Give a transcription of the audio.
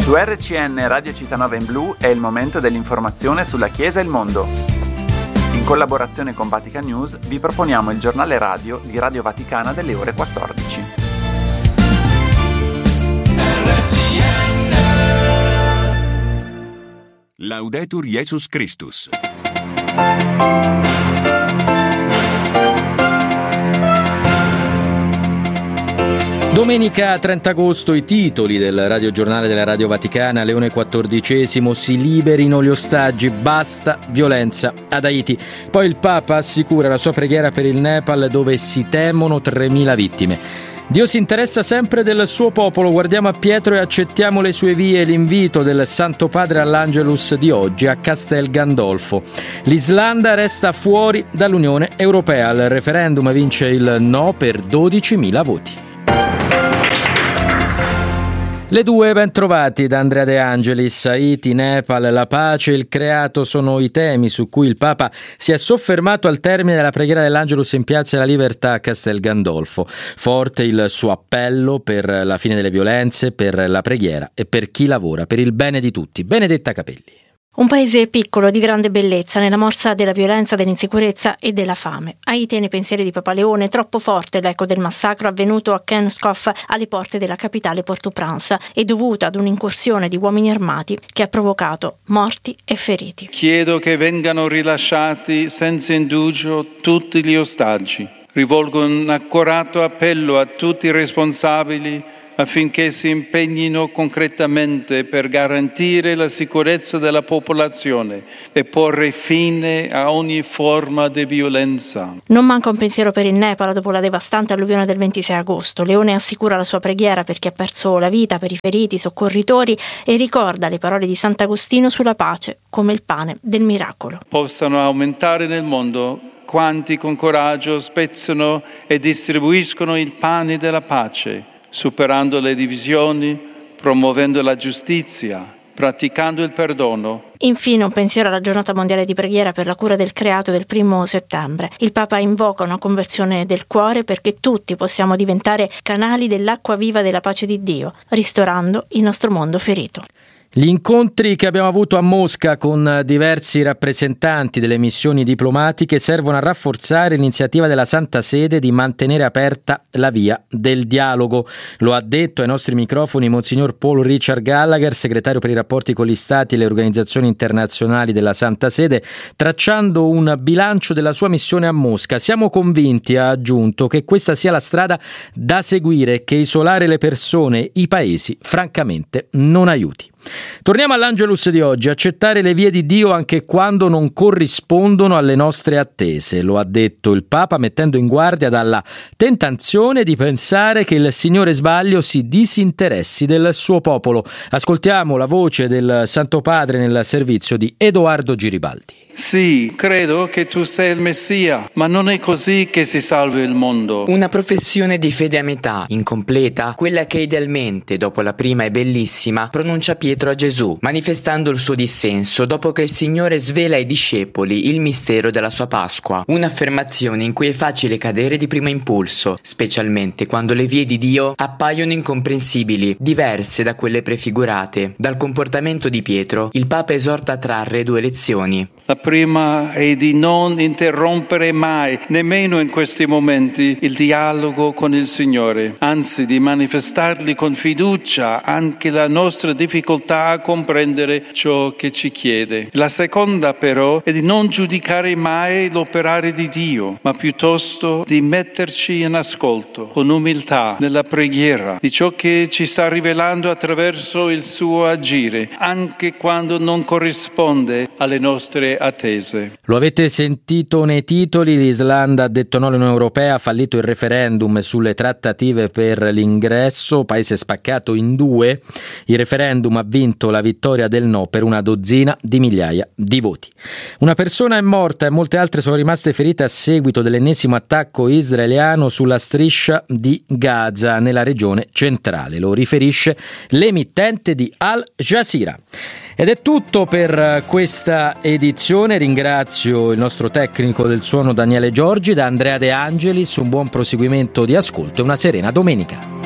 Su RCN Radio Città in Blu è il momento dell'informazione sulla Chiesa e il mondo. In collaborazione con Vatican News vi proponiamo il giornale radio di Radio Vaticana delle ore 14. RCN. Laudetur Jesus Christus. Domenica 30 agosto, i titoli del radiogiornale della Radio Vaticana, Leone XIV, si liberino gli ostaggi, basta violenza ad Haiti. Poi il Papa assicura la sua preghiera per il Nepal, dove si temono 3.000 vittime. Dio si interessa sempre del suo popolo, guardiamo a Pietro e accettiamo le sue vie, l'invito del Santo Padre all'Angelus di oggi a Castel Gandolfo. L'Islanda resta fuori dall'Unione Europea, al referendum vince il no per 12.000 voti. Le due ben trovati da Andrea De Angelis. Haiti, Nepal, la pace e il creato sono i temi su cui il Papa si è soffermato al termine della preghiera dell'Angelus in Piazza della Libertà a Castel Gandolfo. Forte il suo appello per la fine delle violenze, per la preghiera e per chi lavora per il bene di tutti. Benedetta Capelli. Un paese piccolo di grande bellezza nella morsa della violenza, dell'insicurezza e della fame. Haiti nei pensieri di Papa Leone, troppo forte l'eco del massacro avvenuto a Kenskoff alle porte della capitale Port-au-Prince e dovuto ad un'incursione di uomini armati che ha provocato morti e feriti. Chiedo che vengano rilasciati senza indugio tutti gli ostaggi. Rivolgo un accorato appello a tutti i responsabili affinché si impegnino concretamente per garantire la sicurezza della popolazione e porre fine a ogni forma di violenza. Non manca un pensiero per il Nepal dopo la devastante alluvione del 26 agosto. Leone assicura la sua preghiera per chi ha perso la vita, per i feriti, i soccorritori e ricorda le parole di Sant'Agostino sulla pace come il pane del miracolo. Possano aumentare nel mondo quanti con coraggio spezzano e distribuiscono il pane della pace, superando le divisioni, promuovendo la giustizia, praticando il perdono. Infine un pensiero alla giornata mondiale di preghiera per la cura del creato del 1 settembre. Il Papa invoca una conversione del cuore perché tutti possiamo diventare canali dell'acqua viva della pace di Dio, ristorando il nostro mondo ferito. Gli incontri che abbiamo avuto a Mosca con diversi rappresentanti delle missioni diplomatiche servono a rafforzare l'iniziativa della Santa Sede di mantenere aperta la via del dialogo. Lo ha detto ai nostri microfoni Monsignor Paul Richard Gallagher, segretario per i rapporti con gli Stati e le organizzazioni internazionali della Santa Sede, tracciando un bilancio della sua missione a Mosca. Siamo convinti, ha aggiunto, che questa sia la strada da seguire e che isolare le persone, i paesi, francamente non aiuti. Torniamo all'Angelus di oggi, accettare le vie di Dio anche quando non corrispondono alle nostre attese, lo ha detto il Papa mettendo in guardia dalla tentazione di pensare che il Signore Sbaglio si disinteressi del suo popolo. Ascoltiamo la voce del Santo Padre nel servizio di Edoardo Giribaldi. Sì, credo che tu sei il Messia, ma non è così che si salva il mondo. Una professione di fede a metà, incompleta, quella che idealmente, dopo la prima e bellissima, pronuncia Pietro a Gesù, manifestando il suo dissenso dopo che il Signore svela ai discepoli il mistero della sua Pasqua. Un'affermazione in cui è facile cadere di primo impulso, specialmente quando le vie di Dio appaiono incomprensibili, diverse da quelle prefigurate. Dal comportamento di Pietro, il Papa esorta a trarre due lezioni. La prima è di non interrompere mai, nemmeno in questi momenti, il dialogo con il Signore, anzi di manifestargli con fiducia anche la nostra difficoltà a comprendere ciò che ci chiede. La seconda però è di non giudicare mai l'operare di Dio, ma piuttosto di metterci in ascolto, con umiltà, nella preghiera, di ciò che ci sta rivelando attraverso il suo agire, anche quando non corrisponde alle nostre attese. Lo avete sentito nei titoli, l'Islanda ha detto no all'Unione Europea, ha fallito il referendum sulle trattative per l'ingresso, paese spaccato in due. Il referendum ha vinto la vittoria del no per una dozzina di migliaia di voti. Una persona è morta e molte altre sono rimaste ferite a seguito dell'ennesimo attacco israeliano sulla striscia di Gaza nella regione centrale. Lo riferisce l'emittente di Al Jazeera. Ed è tutto per questa edizione. Ringrazio il nostro tecnico del suono Daniele Giorgi, da Andrea De Angelis un buon proseguimento di ascolto e una serena domenica.